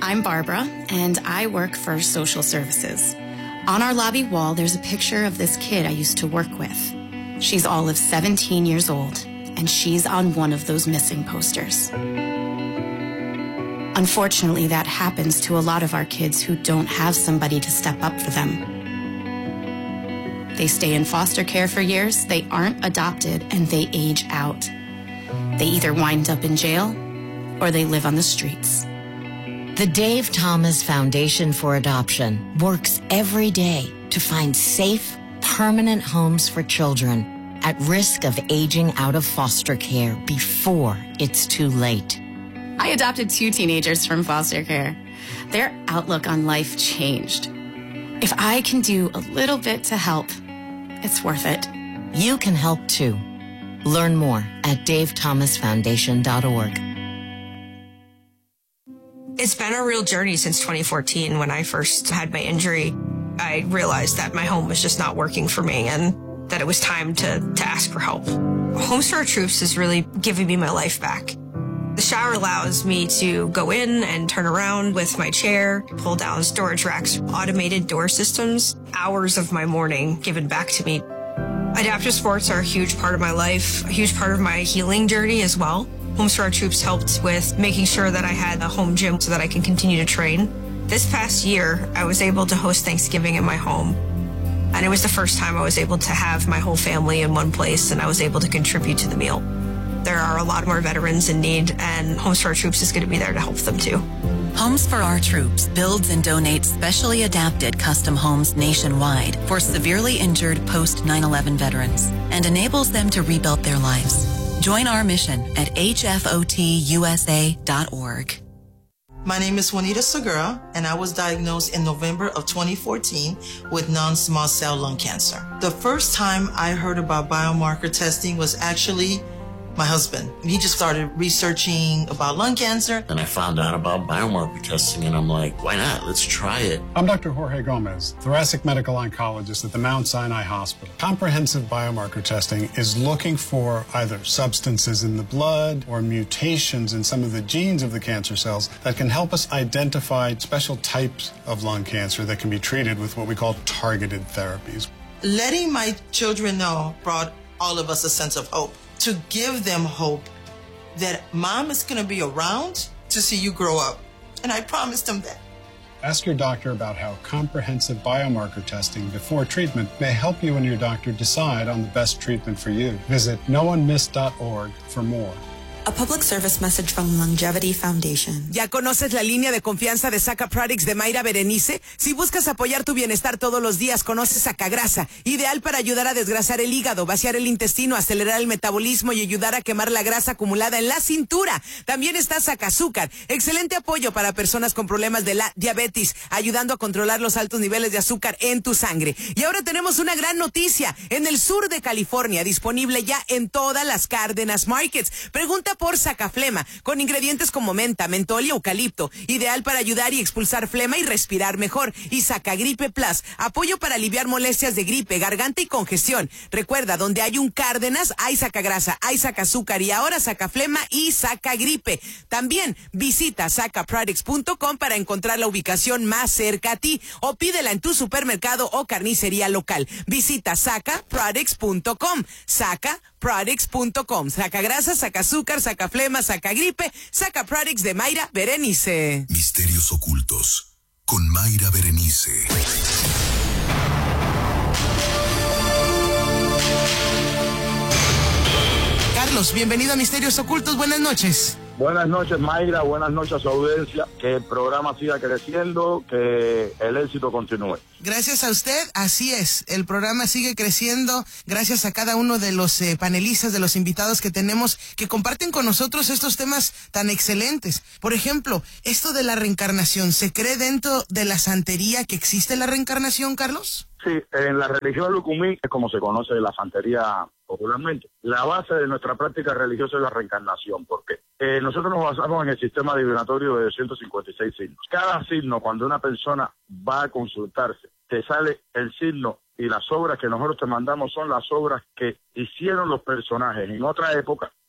I'm Barbara, and I work for social services. On our lobby wall, there's a picture of this kid I used to work with. She's all of 17 years old, and she's on one of those missing posters. Unfortunately, that happens to a lot of our kids who don't have somebody to step up for them. They stay in foster care for years, they aren't adopted, and they age out. They either wind up in jail or they live on the streets. The Dave Thomas Foundation for Adoption works every day to find safe, permanent homes for children at risk of aging out of foster care before it's too late. I adopted 2 teenagers from foster care. Their outlook on life changed. If I can do a little bit to help, it's worth it. You can help too. Learn more at davethomasfoundation.org. It's been a real journey since 2014. When I first had my injury, I realized that my home was just not working for me and that it was time to ask for help. Homes for Our Troops is really giving me my life back. The shower allows me to go in and turn around with my chair, pull down storage racks, automated door systems, hours of my morning given back to me. Adaptive sports are a huge part of my life, a huge part of my healing journey as well. Homes for Our Troops helped with making sure that I had a home gym so that I can continue to train. This past year, I was able to host Thanksgiving in my home. And it was the first time I was able to have my whole family in one place and I was able to contribute to the meal. There are a lot more veterans in need, and Homes for Our Troops is going to be there to help them too. Homes for Our Troops builds and donates specially adapted custom homes nationwide for severely injured post 9/11 veterans and enables them to rebuild their lives. Join our mission at hfotusa.org. My name is Juanita Segura, and I was diagnosed in November of 2014 with non-small cell lung cancer. The first time I heard about biomarker testing was actually my husband. He just started researching about lung cancer. And I found out about biomarker testing, and I'm like, why not? Let's try it. I'm Dr. Jorge Gomez, thoracic medical oncologist at the Mount Sinai Hospital. Comprehensive biomarker testing is looking for either substances in the blood or mutations in some of the genes of the cancer cells that can help us identify special types of lung cancer that can be treated with what we call targeted therapies. Letting my children know brought all of us a sense of hope. To give them hope that mom is going to be around to see you grow up. And I promised them that. Ask your doctor about how comprehensive biomarker testing before treatment may help you and your doctor decide on the best treatment for you. Visit noonemiss.org for more. A public service message from Longevity Foundation. ¿Ya conoces la línea de confianza de Saca Products de Mayra Berenice? Si buscas apoyar tu bienestar todos los días, conoce Sacagrasa, ideal para ayudar a desgrasar el hígado, vaciar el intestino, acelerar el metabolismo y ayudar a quemar la grasa acumulada en la cintura. También está Sacazúcar, excelente apoyo para personas con problemas de la diabetes, ayudando a controlar los altos niveles de azúcar en tu sangre. Y ahora tenemos una gran noticia, en el sur de California, disponible ya en todas las Cárdenas Markets. Pregunta por Sacaflema, con ingredientes como menta, mentol y eucalipto, ideal para ayudar y expulsar flema y respirar mejor. Y Sacagripe Plus, apoyo para aliviar molestias de gripe, garganta y congestión. Recuerda, donde hay un Cárdenas, hay Sacagrasa, hay Sacazúcar y ahora Sacaflema y Sacagripe. También visita sacaproducts.com para encontrar la ubicación más cerca a ti o pídela en tu supermercado o carnicería local. Visita sacaproducts.com, sacaproducts.com. Sacagrasa, Sacazúcar, Sacaflema, Sacagripe, Sacaproducts de Mayra Berenice. Misterios ocultos con Mayra Berenice. Carlos, bienvenido a Misterios Ocultos, buenas noches. Buenas noches, Mayra, buenas noches a su audiencia, que el programa siga creciendo, que el éxito continúe. Gracias a usted, así es, el programa sigue creciendo, gracias a cada uno de los panelistas, de los invitados que tenemos, que comparten con nosotros estos temas tan excelentes. Por ejemplo, esto de la reencarnación, ¿se cree dentro de la santería que existe la reencarnación, Carlos? Sí, en la religión Lucumí, es como se conoce la santería popularmente. La base de nuestra práctica religiosa es la reencarnación. ¿Por qué? Nosotros nos basamos en el sistema divinatorio de 256 signos. Cada signo, cuando una persona va a consultarse, te sale el signo y las obras que nosotros te mandamos son las obras que hicieron los personajes en otra época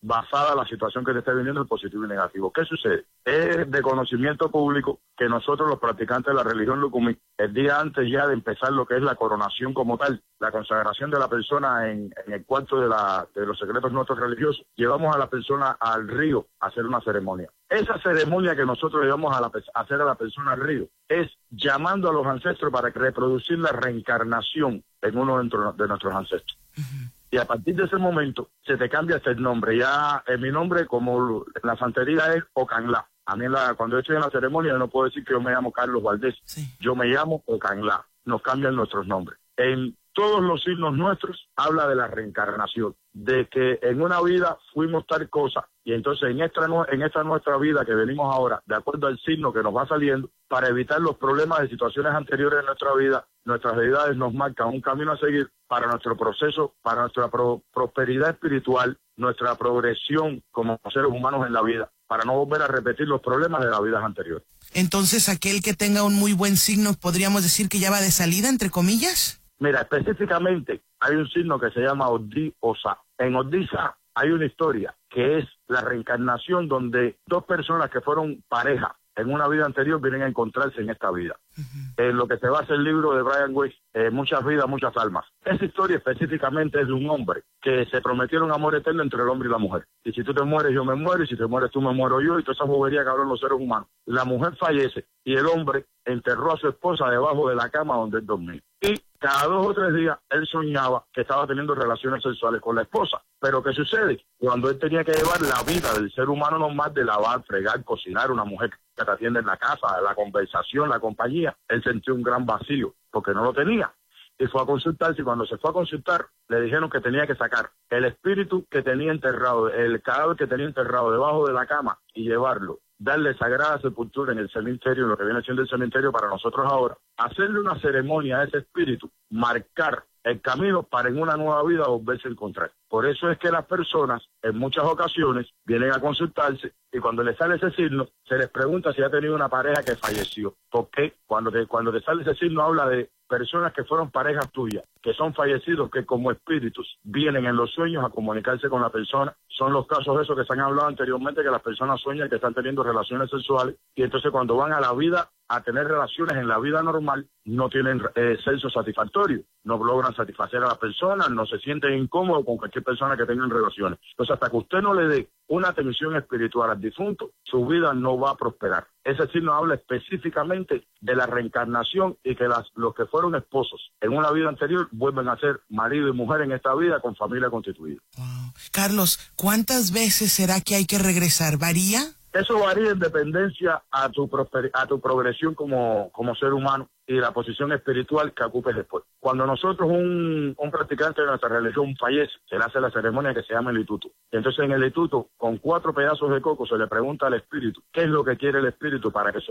basada en la situación que te esté viniendo, el positivo y negativo. ¿Qué sucede? Es de conocimiento público que nosotros, los practicantes de la religión Lucumí, el día antes ya de empezar lo que es la coronación como tal, la consagración de la persona en el cuarto de los secretos nuestros religiosos, llevamos a la persona al río a hacer una ceremonia. Esa ceremonia que nosotros llevamos a hacer a la persona al río es llamando a los ancestros para reproducir la reencarnación en uno de nuestros ancestros. Y a partir de ese momento se te cambia hasta el nombre. Ya mi nombre, como en la santería, es Ocanlá. A mí cuando yo estoy en la ceremonia yo no puedo decir que yo me llamo Carlos Valdés. Sí. Yo me llamo Ocanlá. Nos cambian nuestros nombres. En todos los signos nuestros habla de la reencarnación, de que en una vida fuimos tal cosa, y entonces en esta nuestra vida que venimos ahora, de acuerdo al signo que nos va saliendo, para evitar los problemas de situaciones anteriores en nuestra vida, nuestras deidades nos marcan un camino a seguir para nuestro proceso, para nuestra prosperidad espiritual, nuestra progresión como seres humanos en la vida, para no volver a repetir los problemas de las vidas anteriores. Entonces, aquel que tenga un muy buen signo, ¿podríamos decir que ya va de salida, entre comillas? Mira, específicamente hay un signo que se llama Oddi-Osa. En Oddi-Sa hay una historia que es la reencarnación donde dos personas que fueron pareja en una vida anterior vienen a encontrarse en esta vida. En lo que se basa el libro de Brian Weiss, Muchas vidas, muchas almas. Esa historia específicamente es de un hombre que se prometieron amor eterno entre el hombre y la mujer. Y si tú te mueres, yo me muero, y si te mueres tú, me muero yo, y toda esa bobería que hablan los seres humanos. La mujer fallece y el hombre enterró a su esposa debajo de la cama donde él dormía. Y cada 2 o 3 días él soñaba que estaba teniendo relaciones sexuales con la esposa. Pero ¿qué sucede? Cuando él tenía que llevar la vida del ser humano normal de lavar, fregar, cocinar, una mujer que te atiende en la casa, la conversación, la compañía, él sintió un gran vacío porque no lo tenía. Y fue a consultarse, y cuando se fue a consultar, le dijeron que tenía que sacar el espíritu que tenía enterrado, el cadáver que tenía enterrado debajo de la cama y llevarlo, darle sagrada sepultura en el cementerio, lo que viene siendo el cementerio para nosotros ahora, hacerle una ceremonia a ese espíritu, marcar el camino para en una nueva vida volverse a encontrar. Por eso es que las personas en muchas ocasiones vienen a consultarse y cuando les sale ese signo se les pregunta si ha tenido una pareja que falleció. Porque cuando te sale ese signo habla de personas que fueron parejas tuyas, que son fallecidos, que como espíritus vienen en los sueños a comunicarse con la persona. Son los casos de esos que se han hablado anteriormente, que las personas sueñan que están teniendo relaciones sexuales y entonces cuando van a la vida a tener relaciones en la vida normal no tienen sexo satisfactorio, no logran satisfacer a las personas, no se sienten incómodos con cualquier persona que tengan relaciones. Entonces hasta que usted no le dé una atención espiritual al difunto, su vida no va a prosperar. Ese signo habla específicamente de la reencarnación y que los que fueron esposos en una vida anterior vuelven a ser marido y mujer en esta vida con familia constituida. Wow. Carlos, ¿cuántas veces será que hay que regresar? ¿Varía? Eso varía en dependencia a tu progresión como ser humano y la posición espiritual que ocupes después. Cuando nosotros, un practicante de nuestra religión fallece, se le hace la ceremonia que se llama el lituto. Entonces en el lituto, con 4 pedazos de coco, se le pregunta al espíritu qué es lo que quiere el espíritu para que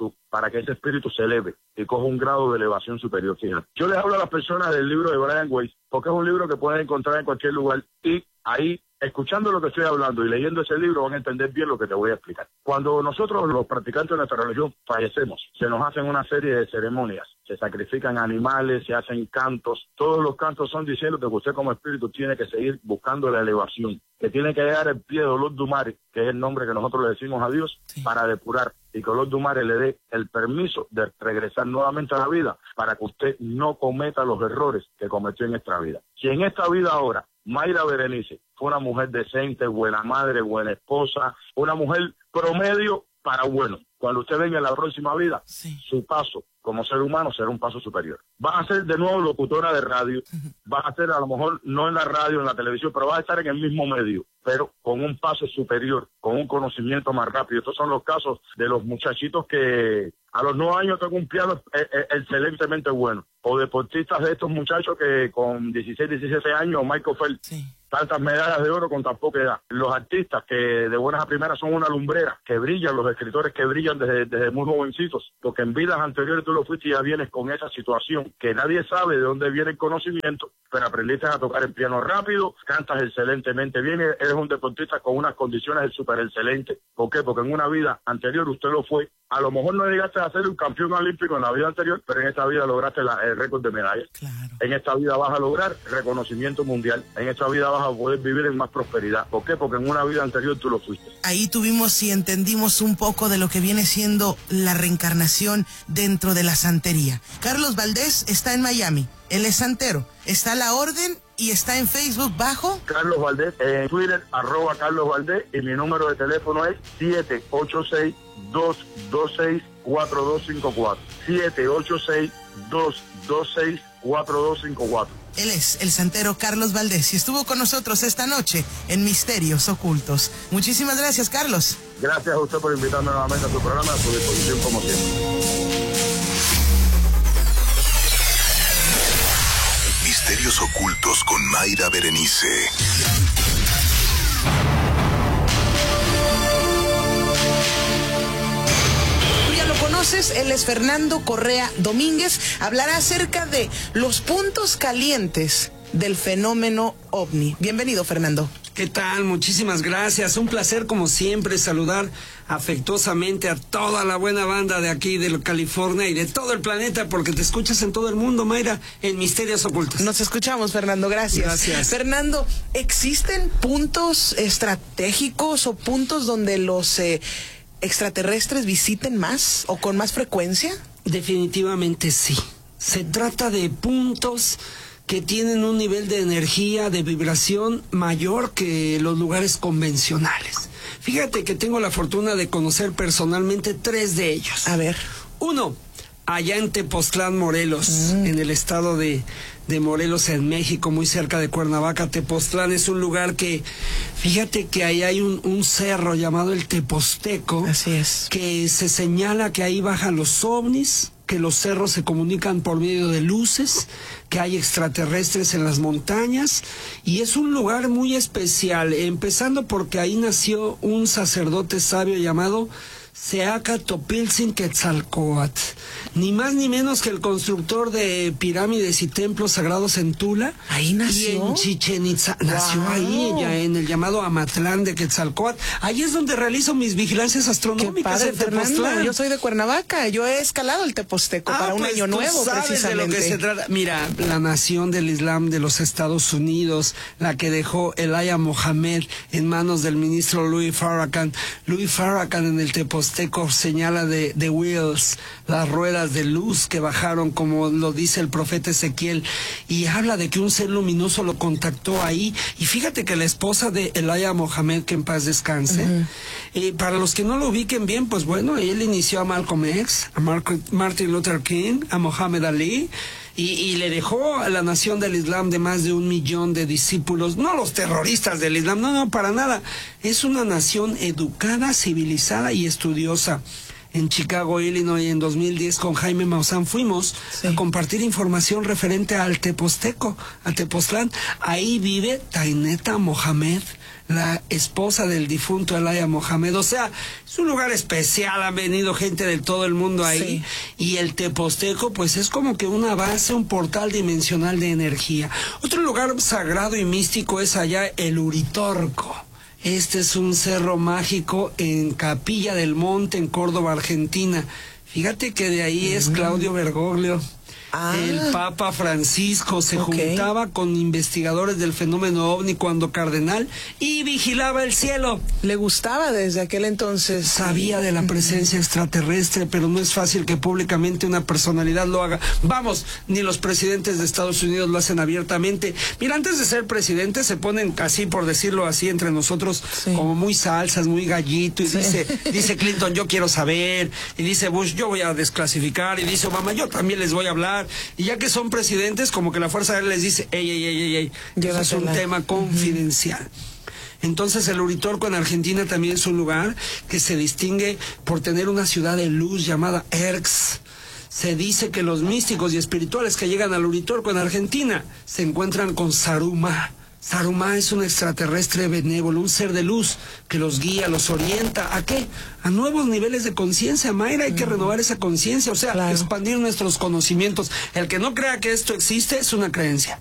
ese espíritu se eleve y coja un grado de elevación superior. Fíjate. Yo les hablo a las personas del libro de Brian Weiss, porque es un libro que pueden encontrar en cualquier lugar y ahí, escuchando lo que estoy hablando y leyendo ese libro, van a entender bien lo que te voy a explicar. Cuando nosotros, los practicantes de nuestra religión, fallecemos, se nos hacen una serie de ceremonias. Se sacrifican animales, se hacen cantos. Todos los cantos son diciendo que usted como espíritu tiene que seguir buscando la elevación, que tiene que llegar al pie de Olodumare, que es el nombre que nosotros le decimos a Dios, para depurar, y que Olodumare le dé el permiso de regresar nuevamente a la vida para que usted no cometa los errores que cometió en esta vida. Si en esta vida ahora Mayra Berenice fue una mujer decente, buena madre, buena esposa, una mujer promedio para bueno. Cuando usted venga en la próxima vida, su paso como ser humano será un paso superior. Vas a ser de nuevo locutora de radio, vas a ser a lo mejor no en la radio, en la televisión, pero vas a estar en el mismo medio, pero con un paso superior, con un conocimiento más rápido. Estos son los casos de los muchachitos que a los 9 años tengo un piano excelentemente bueno, o deportistas de estos muchachos que con 16, 17 años, Michael Phelps, tantas medallas de oro con tan poca edad. Los artistas que de buenas a primeras son una lumbrera, que brillan, los escritores que brillan desde muy jovencitos, porque en vidas anteriores tú lo fuiste y ya vienes con esa situación, que nadie sabe de dónde viene el conocimiento, pero aprendiste a tocar el piano rápido, cantas excelentemente bien, eres un deportista con unas condiciones súper excelentes. ¿Por qué? Porque en una vida anterior usted lo fue A lo mejor no llegaste a ser un campeón olímpico en la vida anterior, pero en esta vida lograste el récord de medallas. Claro. En esta vida vas a lograr reconocimiento mundial. En esta vida vas a poder vivir en más prosperidad. ¿Por qué? Porque en una vida anterior tú lo fuiste. Ahí tuvimos y entendimos un poco de lo que viene siendo la reencarnación dentro de la santería. Carlos Valdés está en Miami. Él es santero. Está a la orden y está en Facebook bajo Carlos Valdés, en Twitter, @Carlos Valdés, y mi número de teléfono es 786-226-4254. 786-226-4254. Él es el santero Carlos Valdés y estuvo con nosotros esta noche en Misterios Ocultos. Muchísimas gracias, Carlos. Gracias a usted por invitarme nuevamente a su programa, a su disposición como siempre. Misterios Ocultos con Mayra Berenice. Conoces, él es Fernando Correa Domínguez, hablará acerca de los puntos calientes del fenómeno OVNI. Bienvenido, Fernando. ¿Qué tal? Muchísimas gracias. Un placer, como siempre, saludar afectuosamente a toda la buena banda de aquí, de California y de todo el planeta, porque te escuchas en todo el mundo, Mayra, en Misterios Ocultos. Nos escuchamos, Fernando. Gracias. Gracias. Fernando, ¿existen puntos estratégicos o puntos donde los extraterrestres visiten más o con más frecuencia? Definitivamente sí. Se trata de puntos que tienen un nivel de energía, de vibración mayor que los lugares convencionales. Fíjate que tengo la fortuna de conocer personalmente 3 de ellos. A ver. 1, allá en Tepoztlán, Morelos, en el estado de Morelos, en México, muy cerca de Cuernavaca. Tepoztlán es un lugar que, fíjate que ahí hay un cerro llamado el Teposteco. Así es. Que se señala que ahí bajan los ovnis, que los cerros se comunican por medio de luces, que hay extraterrestres en las montañas, y es un lugar muy especial, empezando porque ahí nació un sacerdote sabio llamado Seacatopiltzin Quetzalcóatl, ni más ni menos que el constructor de pirámides y templos sagrados en Tula. Ahí nació. Y en Chichen Itza. Nació ahí, ya en el llamado Amatlán de Quetzalcóatl. Ahí es donde realizo mis vigilancias astronómicas. Qué padre, en Tepoztlán. Fernando. Yo soy de Cuernavaca. Yo he escalado el Teposteco para un año nuevo, sabes precisamente. De lo que se trata. Mira, la nación del Islam de los Estados Unidos, la que dejó Elijah Mohammed en manos del ministro Louis Farrakhan. Louis Farrakhan en el Teposteco señala de wheels, las ruedas de luz que bajaron, como lo dice el profeta Ezequiel, y habla de que un ser luminoso lo contactó ahí. Y fíjate que la esposa de Elijah Mohammed, que en paz descanse, para los que no lo ubiquen bien, pues bueno, él inició a Malcolm X, a Martin Luther King, a Muhammad Ali, y le dejó a la nación del Islam de más de 1 millón de discípulos. No los terroristas del Islam, no, para nada. Es una nación educada, civilizada y estudiosa. En Chicago, Illinois, en 2010, con Jaime Maussan fuimos a compartir información referente al Teposteco, a Tepoztlán. Ahí vive Taineta Mohamed, la esposa del difunto Elijah Mohammed. O sea, es un lugar especial, han venido gente de todo el mundo ahí. Y el Teposteco, pues es como que una base, un portal dimensional de energía. Otro lugar sagrado y místico es allá el Uritorco. Este es un cerro mágico en Capilla del Monte, en Córdoba, Argentina. Fíjate que de ahí es Claudio Bergoglio. El Papa Francisco se juntaba con investigadores del fenómeno OVNI cuando cardenal y vigilaba el cielo. ¿Le gustaba desde aquel entonces? Sabía de la presencia extraterrestre, pero no es fácil que públicamente una personalidad lo haga. Vamos, ni los presidentes de Estados Unidos lo hacen abiertamente. Mira, antes de ser presidente se ponen así, por decirlo así, entre nosotros, como muy salsas, muy gallito, y dice Clinton, yo quiero saber, y dice Bush, yo voy a desclasificar, y dice Obama, yo también les voy a hablar. Y ya que son presidentes, como que la Fuerza Aérea les dice, ey, eso es un tema confidencial. Entonces el Uritorco en Argentina también es un lugar que se distingue por tener una ciudad de luz llamada Erx. Se dice que los místicos y espirituales que llegan al Uritorco en Argentina se encuentran con Saruma. Saruma es un extraterrestre benévolo, un ser de luz que los guía, los orienta. ¿A qué? A nuevos niveles de conciencia, Mayra. Hay que renovar esa conciencia, o sea, expandir nuestros conocimientos. El que no crea que esto existe es una creencia.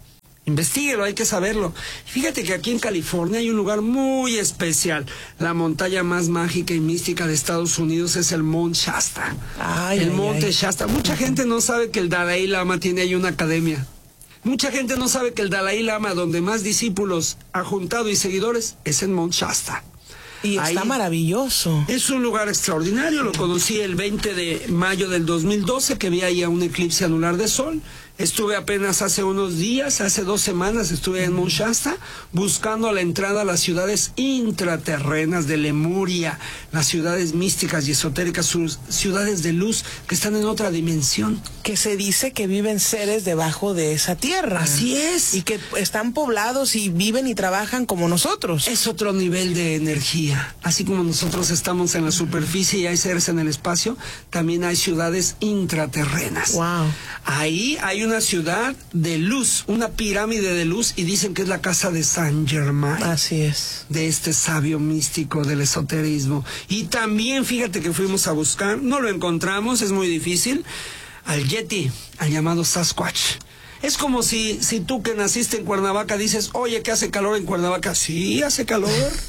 Investíguelo, hay que saberlo. Fíjate que aquí en California hay un lugar muy especial. La montaña más mágica y mística de Estados Unidos es el Monte Shasta. El Monte Shasta. Mucha gente no sabe que el Dalai Lama tiene ahí una academia. Mucha gente no sabe que el Dalai Lama, donde más discípulos ha juntado y seguidores, es en Monte Shasta. Y está ahí, maravilloso. Es un lugar extraordinario. Lo conocí el 20 de mayo del 2012, que vi ahí a un eclipse anular de sol. Estuve apenas hace unos días, hace 2 semanas, estuve en Monte Shasta buscando la entrada a las ciudades intraterrenas de Lemuria, las ciudades místicas y esotéricas, sus ciudades de luz que están en otra dimensión. Que se dice que viven seres debajo de esa tierra. Así es. Y que están poblados y viven y trabajan como nosotros. Es otro nivel de energía. Así como nosotros estamos en la superficie y hay seres en el espacio, también hay ciudades intraterrenas. Wow. Ahí hay una ciudad de luz, una pirámide de luz, y dicen que es la casa de Saint Germain. Así es. De este sabio místico del esoterismo. Y también, fíjate que fuimos a buscar, no lo encontramos, es muy difícil, al Yeti, al llamado Sasquatch. Es como si tú que naciste en Cuernavaca dices, oye, ¿que hace calor en Cuernavaca? Sí, hace calor.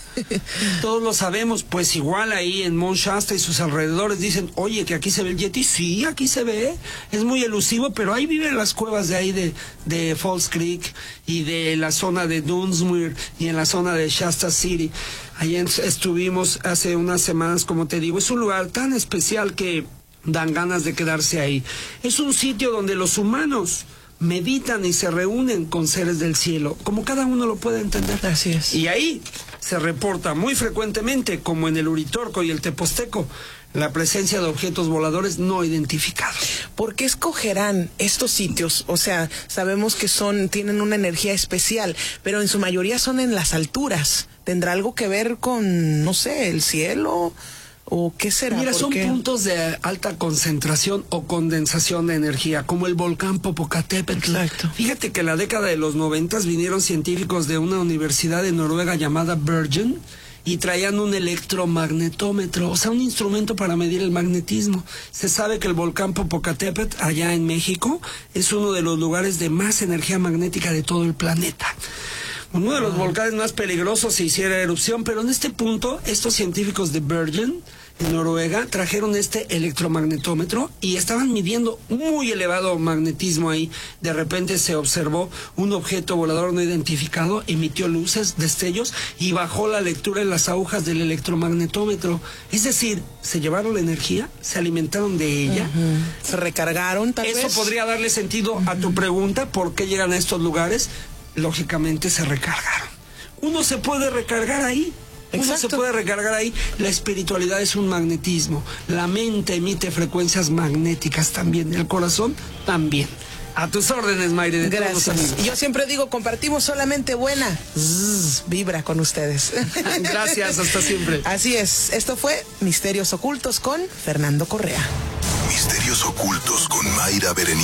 Todos lo sabemos. Pues igual ahí en Monte Shasta y sus alrededores dicen, oye, que aquí se ve el Yeti. Sí, aquí se ve. Es muy elusivo, pero ahí viven las cuevas de ahí de Falls Creek y de la zona de Dunsmuir y en la zona de Shasta City. Ahí estuvimos hace unas semanas, como te digo. Es un lugar tan especial que dan ganas de quedarse ahí. Es un sitio donde los humanos meditan y se reúnen con seres del cielo, como cada uno lo puede entender. Así es. Y ahí se reporta muy frecuentemente, como en el Uritorco y el Teposteco, la presencia de objetos voladores no identificados. ¿Por qué escogerán estos sitios? O sea, sabemos que tienen una energía especial, pero en su mayoría son en las alturas. ¿Tendrá algo que ver con, no sé, el cielo? ¿O qué será? Mira, son puntos de alta concentración o condensación de energía, como el volcán Popocatépetl. Exacto. Fíjate que en la década de los 90 vinieron científicos de una universidad de Noruega llamada Bergen y traían un electromagnetómetro, o sea, un instrumento para medir el magnetismo. Se sabe que el volcán Popocatépetl, allá en México, es uno de los lugares de más energía magnética de todo el planeta. Uno de los volcanes más peligrosos si hiciera erupción, pero en este punto, estos científicos de Bergen, en Noruega, trajeron este electromagnetómetro y estaban midiendo muy elevado magnetismo ahí. De repente se observó un objeto volador no identificado, emitió luces, destellos y bajó la lectura en las agujas del electromagnetómetro. Es decir, se llevaron la energía, se alimentaron de ella. Se recargaron, tal vez. Eso podría darle sentido a tu pregunta, ¿por qué llegan a estos lugares? Lógicamente se recargaron. Uno se puede recargar ahí. Uno se puede recargar ahí. La espiritualidad es un magnetismo. La mente emite frecuencias magnéticas también. El corazón también. A tus órdenes, Mayre. De gracias. Todos los amigos. Yo siempre digo, compartimos solamente buena. Vibra con ustedes. Gracias, hasta siempre. Así es. Esto fue Misterios Ocultos con Fernando Correa. Misterios Ocultos con Mayra Berenice.